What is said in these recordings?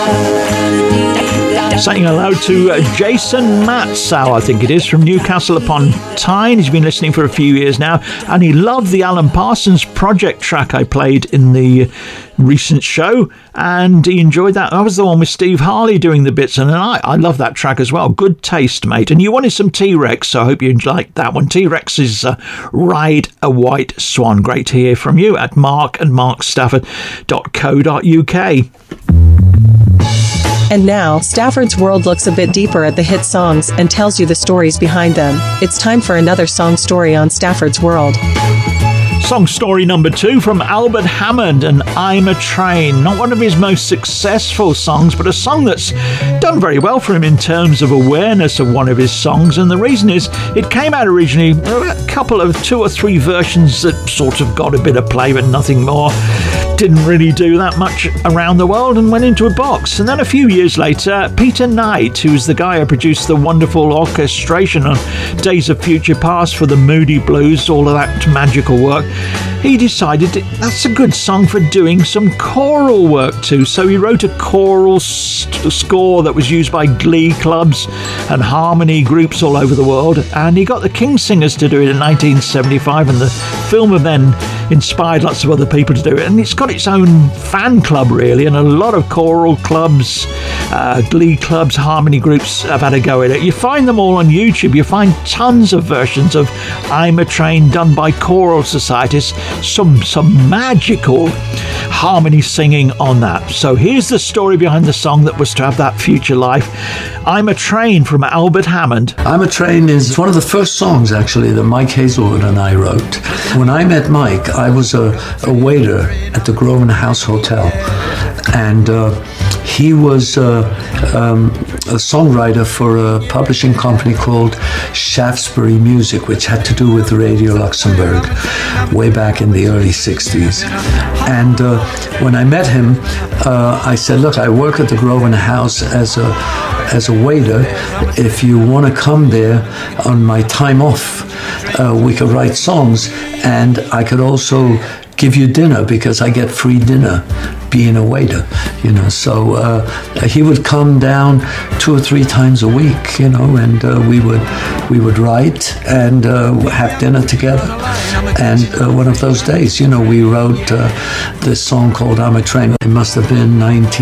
Saying hello to Jason Matsow, I think it is, from Newcastle upon Tyne. He's been listening for a few years now, and he loved the Alan Parsons Project track I played in the recent show, and he enjoyed that. That was the one with Steve Harley doing the bits, and I love that track as well. Good taste, mate. And you wanted some T-Rex, so I hope you liked that one. T-Rex's Ride a White Swan. Great to hear from you at mark@markstafford.co.uk. And now, Stafford's World looks a bit deeper at the hit songs and tells you the stories behind them. It's time for another song story on Stafford's World. Song story number 2 from Albert Hammond and I'm a Train. Not one of his most successful songs, but a song that's done very well for him in terms of awareness of one of his songs. And the reason is it came out originally a couple of 2 or 3 versions that sort of got a bit of play but nothing more. Didn't really do that much around the world and went into a box. And then a few years later, Peter Knight, who's the guy who produced the wonderful orchestration on Days of Future Past for the Moody Blues, all of that magical work, he decided that's a good song for doing some choral work too. So he wrote a choral score that was used by glee clubs and harmony groups all over the world, and he got the Kingsingers to do it in 1975, and the film of then inspired lots of other people to do it, and it's got its own fan club really, and a lot of choral clubs, glee clubs, harmony groups have had a go at it. You find them all on YouTube. You find tons of versions of I'm a Train done by choral societies, some magical harmony singing on that. So here's the story behind the song that was to have that future life. I'm a Train from Albert Hammond. I'm a Train is one of the first songs actually that Mike Hazelwood and I wrote. When I met Mike, I was a waiter at the Grosvenor House Hotel, and he was a songwriter for a publishing company called Shaftesbury Music, which had to do with Radio Luxembourg way back in the early 60s. And when I met him, I said, look, I work at the Grosvenor House as a waiter. If you want to come there on my time off, we could write songs, and I could also give you dinner because I get free dinner being a waiter, you know. So he would come down 2 or 3 times a week, you know, and we would write and have dinner together. And one of those days, you know, we wrote this song called I'm a Train. It must have been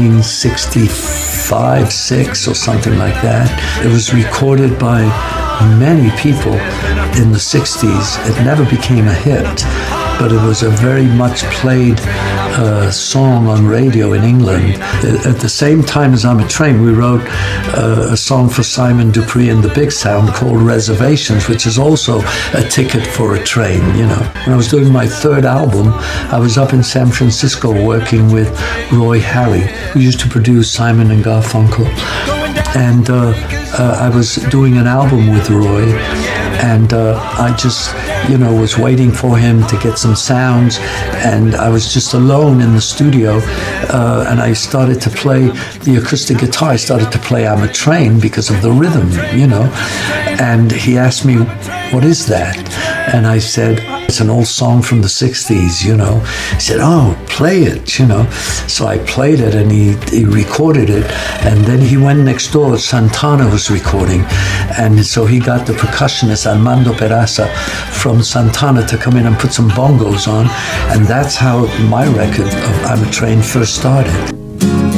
1965, 6 or something like that. It was recorded by many people in the 60s. It never became a hit, but it was a very much played song on radio in England. At the same time as I'm a Train, we wrote a song for Simon Dupree and the Big Sound called Reservations, which is also a ticket for a train, you know. When I was doing my 3rd album, I was up in San Francisco working with Roy Harry, who used to produce Simon and Garfunkel. And I was doing an album with Roy, and I just, you know, was waiting for him to get some sounds, and I was just alone in the studio, and I started to play the acoustic guitar. I started to play I'm a Train because of the rhythm, you know, and he asked me, what is that? And I said, it's an old song from the 60s, you know. He said, oh, play it, you know. So I played it, and he recorded it, and then he went next door. Santana was recording, and so he got the percussionist Armando Peraza from Santana to come in and put some bongos on, and that's how my record of I'm a Train first started.